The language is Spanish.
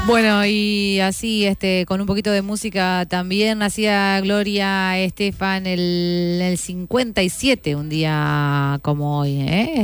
Bueno, y así, con un poquito de música también nacía Gloria Estefan el 57, un día como hoy, ¿eh?